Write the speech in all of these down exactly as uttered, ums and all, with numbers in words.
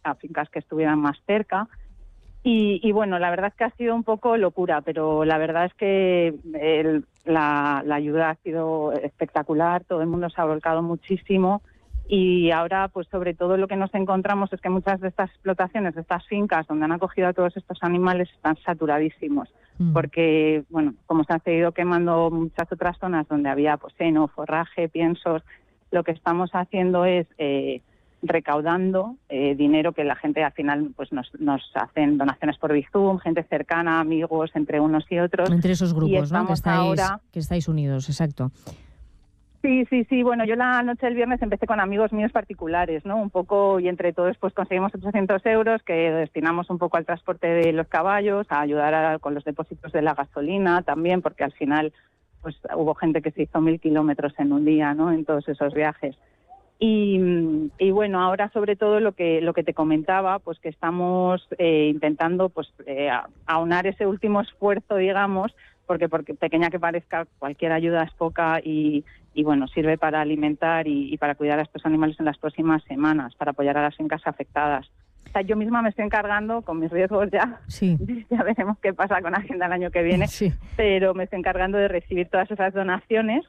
a fincas que estuvieran más cerca. Y, y bueno, la verdad es que ha sido un poco locura, pero la verdad es que el, la, la ayuda ha sido espectacular, todo el mundo se ha volcado muchísimo y ahora pues sobre todo lo que nos encontramos es que muchas de estas explotaciones, de estas fincas donde han acogido a todos estos animales están saturadísimos, mm. porque bueno, como se han seguido quemando muchas otras zonas donde había pues heno, forraje, piensos, lo que estamos haciendo es... Eh, recaudando eh, dinero que la gente al final pues nos, nos hacen donaciones por Bizum, gente cercana, amigos, entre unos y otros. Entre esos grupos, ¿no? Que estáis, ahora... que estáis unidos, exacto. Sí, sí, sí. Bueno, yo la noche del viernes empecé con amigos míos particulares, ¿no? Un poco, y entre todos pues conseguimos ochocientos euros que destinamos un poco al transporte de los caballos, a ayudar a, con los depósitos de la gasolina también, porque al final pues hubo gente que se hizo mil kilómetros en un día, ¿no? En todos esos viajes. Y, y bueno, ahora sobre todo lo que lo que te comentaba, pues que estamos eh, intentando pues eh, aunar ese último esfuerzo, digamos, porque porque pequeña que parezca, cualquier ayuda es poca y, y bueno, sirve para alimentar y, y para cuidar a estos animales en las próximas semanas, para apoyar a las fincas afectadas. O sea, yo misma me estoy encargando, con mis riesgos ya, sí. ya veremos qué pasa con Hacienda el año que viene, sí. pero me estoy encargando de recibir todas esas donaciones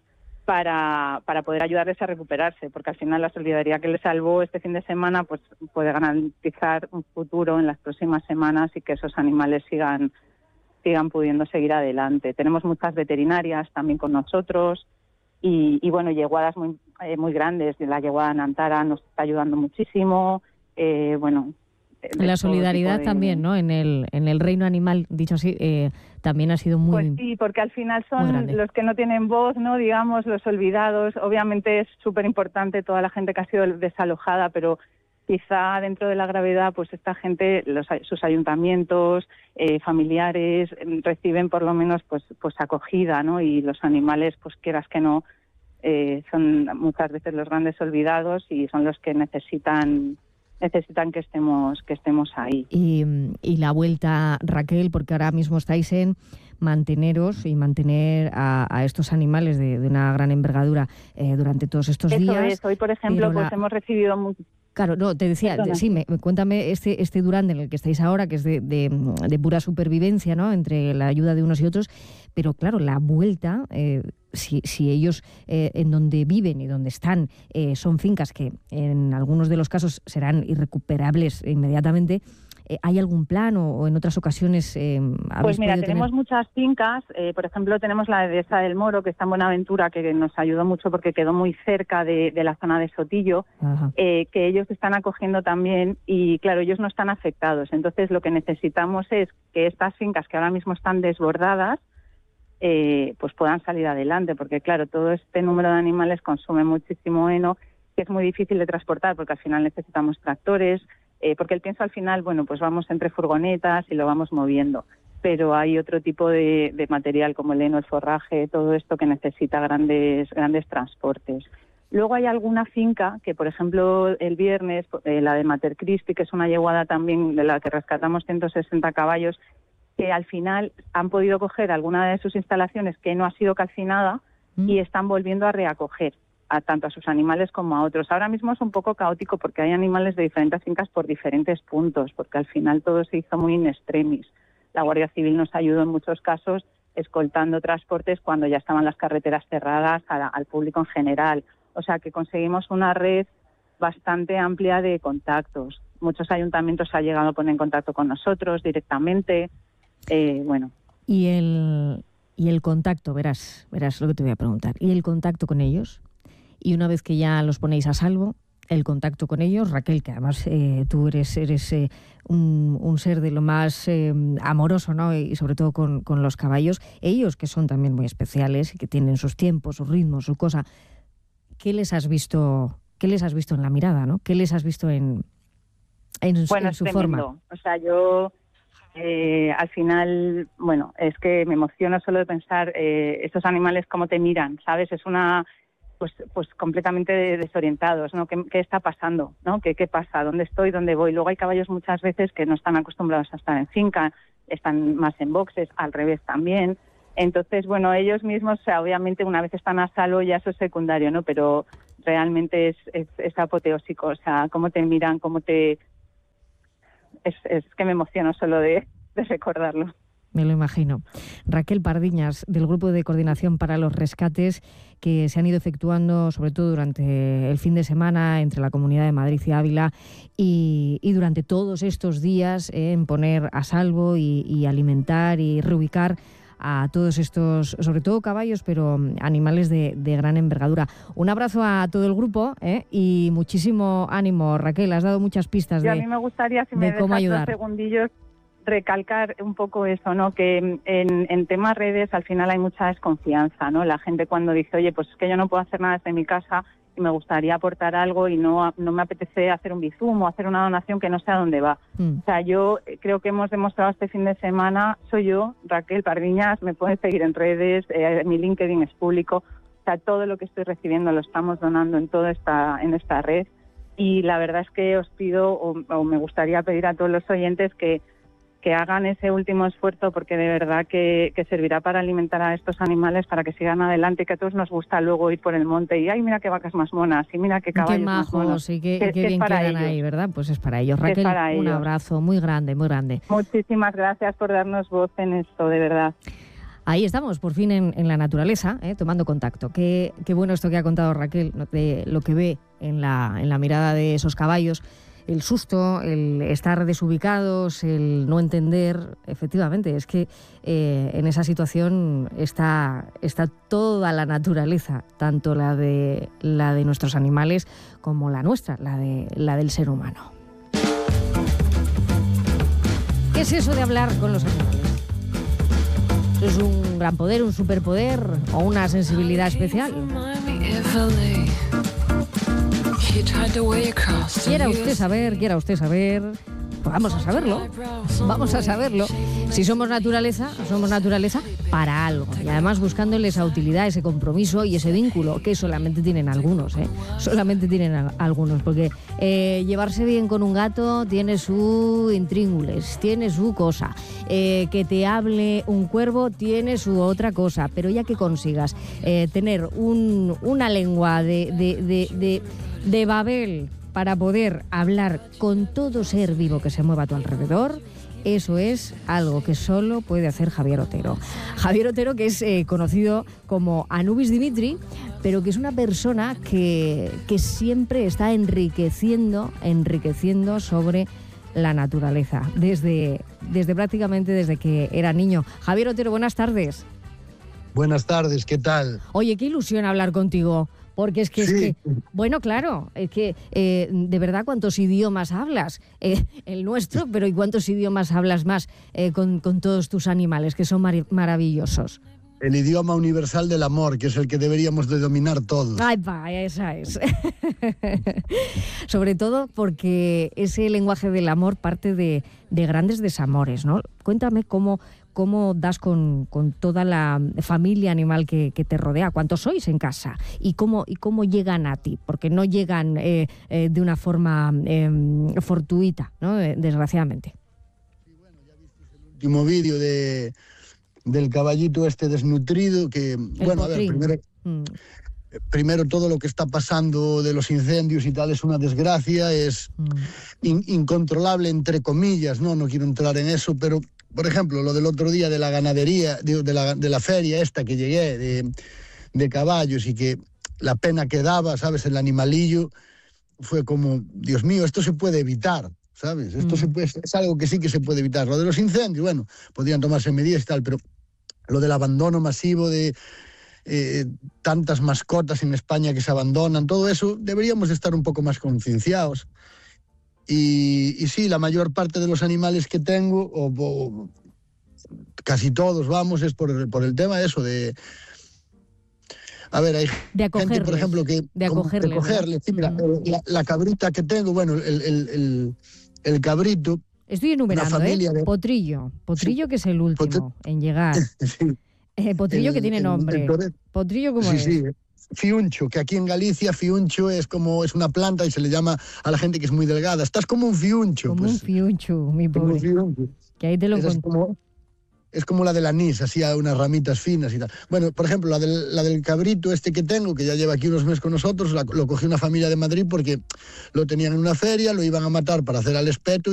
para para poder ayudarles a recuperarse, porque al final la solidaridad que les salvó este fin de semana pues puede garantizar un futuro en las próximas semanas y que esos animales sigan sigan pudiendo seguir adelante. Tenemos muchas veterinarias también con nosotros y, y bueno, yeguadas muy eh, muy grandes. La yeguada Nantara nos está ayudando muchísimo. Eh, bueno, la solidaridad de... también, ¿no? En el en el reino animal, dicho así, eh, también ha sido muy... Pues sí, porque al final son los que no tienen voz, ¿no? Digamos, los olvidados. Obviamente es súper importante toda la gente que ha sido desalojada, pero quizá dentro de la gravedad, pues esta gente, los, sus ayuntamientos, eh, familiares, reciben por lo menos pues pues acogida, ¿no? Y los animales, pues quieras que no, eh, son muchas veces los grandes olvidados y son los que necesitan... necesitan que estemos que estemos ahí. Y, y la vuelta, Raquel, porque ahora mismo estáis en manteneros y mantener a, a estos animales de, de una gran envergadura eh, durante todos estos Eso días. Es. Hoy, por ejemplo, pues la... hemos recibido... Muy... Claro, no, te decía, de, sí, me, cuéntame este este Durand en el que estáis ahora, que es de, de, de pura supervivencia, ¿no? Entre la ayuda de unos y otros, pero claro, la vuelta, eh, si, si ellos eh, en donde viven y donde están eh, son fincas que en algunos de los casos serán irrecuperables inmediatamente, eh, ¿hay algún plan o, o en otras ocasiones eh, habéis Pues mira, tenemos tener... muchas fincas, eh, por ejemplo tenemos la de Dehesa del Moro, que está en Buenaventura, que nos ayudó mucho porque quedó muy cerca de, de la zona de Sotillo, eh, que ellos están acogiendo también y claro, ellos no están afectados. Entonces lo que necesitamos es que estas fincas que ahora mismo están desbordadas, eh, pues puedan salir adelante, porque claro, todo este número de animales consume muchísimo heno, que es muy difícil de transportar porque al final necesitamos tractores, eh, porque el pienso al final, bueno, pues vamos entre furgonetas y lo vamos moviendo, pero hay otro tipo de, de material como el heno, el forraje, todo esto que necesita grandes grandes transportes. Luego hay alguna finca que, por ejemplo, el viernes, eh, la de Mater Christi, que es una yeguada también de la que rescatamos ciento sesenta caballos, que al final han podido coger alguna de sus instalaciones que no ha sido calcinada mm. y están volviendo a reacoger a tanto a sus animales como a otros. Ahora mismo es un poco caótico porque hay animales de diferentes fincas por diferentes puntos, porque al final todo se hizo muy in extremis. La Guardia Civil nos ayudó en muchos casos escoltando transportes cuando ya estaban las carreteras cerradas a, al público en general. O sea que conseguimos una red bastante amplia de contactos. Muchos ayuntamientos han llegado a poner en contacto con nosotros directamente. Eh, bueno. Y el, y el contacto, verás, verás lo que te voy a preguntar. ¿Y el contacto con ellos? Y una vez que ya los ponéis a salvo, el contacto con ellos, Raquel, que además eh, tú eres, eres eh, un, un ser de lo más eh, amoroso, ¿no? Y sobre todo con, con los caballos, ellos que son también muy especiales y que tienen sus tiempos, sus ritmos, su cosa. ¿Qué les has visto, qué les has visto en la mirada, ¿no? ¿Qué les has visto en, en, bueno, en su es forma? O sea, yo eh, al final, bueno, es que me emociono solo de pensar eh, estos animales cómo te miran, ¿sabes? Es una... pues pues completamente desorientados, ¿no? ¿Qué, qué está pasando? ¿No? ¿Qué, ¿Qué pasa? ¿Dónde estoy? ¿Dónde voy? Luego hay caballos muchas veces que no están acostumbrados a estar en finca, están más en boxes, al revés también. Entonces, bueno, ellos mismos, o sea, obviamente una vez están a salvo ya eso es secundario, ¿no? Pero realmente es, es, es apoteósico, o sea, cómo te miran, cómo te es, es que me emociono solo de, de recordarlo. Me lo imagino. Raquel Pardiñas, del Grupo de Coordinación para los Rescates, que se han ido efectuando, sobre todo durante el fin de semana, entre la Comunidad de Madrid y Ávila, y, y durante todos estos días, eh, en poner a salvo y, y alimentar y reubicar a todos estos, sobre todo caballos, pero animales de, de gran envergadura. Un abrazo a todo el grupo, ¿eh? Y muchísimo ánimo, Raquel. Has dado muchas pistas de, Yo a mí me gustaría, si me cómo dejas ayudar. dos segundillos, recalcar un poco eso, ¿no? Que en, en temas redes al final hay mucha desconfianza, ¿no? La gente cuando dice, oye, pues es que yo no puedo hacer nada desde mi casa y me gustaría aportar algo y no, no me apetece hacer un bizum o hacer una donación que no sé a dónde va. Mm. O sea, yo creo que hemos demostrado este fin de semana, soy yo, Raquel Pardiñas, me pueden seguir en redes, eh, mi LinkedIn es público, o sea, todo lo que estoy recibiendo lo estamos donando en toda esta, en esta red, y la verdad es que os pido, o, o me gustaría pedir a todos los oyentes que que hagan ese último esfuerzo, porque de verdad que, que servirá para alimentar a estos animales, para que sigan adelante, que a todos nos gusta luego ir por el monte y ¡ay, mira qué vacas más monas! Y mira qué caballos qué majos, más monos. Y qué, que, qué que bien quedan ellos. Ahí, ¿verdad? Pues es para ellos. Raquel, para un ellos. abrazo muy grande, muy grande. Muchísimas gracias por darnos voz en esto, de verdad. Ahí estamos, por fin en, en la naturaleza, ¿eh? Tomando contacto. Qué, qué bueno esto que ha contado Raquel, de lo que ve en la, en la mirada de esos caballos. El susto, el estar desubicados, el no entender, efectivamente, es que eh, en esa situación está, está toda la naturaleza, tanto la de, la de nuestros animales como la nuestra, la, de, la del ser humano. ¿Qué es eso de hablar con los animales? ¿Es un gran poder, un superpoder o una sensibilidad especial? Quiera usted saber, quiera usted saber, pues vamos a saberlo, vamos a saberlo. Si somos naturaleza, somos naturaleza para algo. Y además buscándole esa utilidad, ese compromiso y ese vínculo, que solamente tienen algunos, ¿eh? Solamente tienen a, algunos, porque eh, llevarse bien con un gato tiene su intríngulis, tiene su cosa. Eh, que te hable un cuervo tiene su otra cosa. Pero ya que consigas eh, tener un, una lengua de... de, de, de de Babel para poder hablar con todo ser vivo que se mueva a tu alrededor, eso es algo que solo puede hacer Javier Otero. Javier Otero, que es eh, conocido como Anubis Dimitri, pero que es una persona que, que siempre está enriqueciendo, enriqueciendo sobre la naturaleza, desde, desde prácticamente desde que era niño. Javier Otero, buenas tardes. Buenas tardes, ¿qué tal? Oye, qué ilusión hablar contigo. Porque es que, sí. es que, bueno, claro, es que eh, de verdad, ¿cuántos idiomas hablas? Eh, el nuestro, pero ¿y cuántos idiomas hablas más eh, con, con todos tus animales, que son mar- maravillosos? El idioma universal del amor, que es el que deberíamos de dominar todos. Ay, va, esa es. Sobre todo porque ese lenguaje del amor parte de, de grandes desamores, ¿no? Cuéntame cómo... ¿Cómo das con, con toda la familia animal que, que te rodea? ¿Cuántos sois en casa? ¿Y cómo, y cómo llegan a ti? Porque no llegan eh, eh, de una forma eh, fortuita, ¿no? Desgraciadamente. Sí, bueno, ya viste el último vídeo de, del caballito este desnutrido, que, el bueno, potrín. a ver, primero... Mm. Primero, todo lo que está pasando de los incendios y tal es una desgracia, es mm. in, incontrolable, entre comillas, ¿no? No quiero entrar en eso, pero... Por ejemplo, lo del otro día de la ganadería, de, de, la, de la feria esta que llegué, de, de caballos, y que la pena que daba, ¿sabes? El animalillo fue como, Dios mío, esto se puede evitar, ¿sabes? Esto mm. se puede, es algo que sí que se puede evitar. Lo de los incendios, bueno, podrían tomarse medidas y tal, pero lo del abandono masivo de eh, tantas mascotas en España que se abandonan, todo eso, deberíamos estar un poco más concienciados. Y, y sí, la mayor parte de los animales que tengo, o, o casi todos, vamos, es por el, por el tema de eso, de... A ver, hay de gente, por ejemplo, que... De acogerles. De acogerles, sí, mira, mm. la, la cabrita que tengo, bueno, el, el, el, el cabrito... Estoy enumerando, ¿eh? De... Potrillo. Potrillo, sí. Que es el último Pot... en llegar. Sí. Eh, potrillo el, que tiene nombre. El, el Potrillo, ¿cómo sí, es? Sí, Fiuncho, que aquí en Galicia fiuncho es como es una planta y se le llama a la gente que es muy delgada. Estás como un fiuncho. Como pues, un fiuncho, mi pobre. Fiuncho. Que ahí te lo es como, es como la del anís, así a unas ramitas finas y tal. Bueno, por ejemplo, la del, la del cabrito este que tengo, que ya lleva aquí unos meses con nosotros, la, lo cogió una familia de Madrid porque lo tenían en una feria, lo iban a matar para hacer al espeto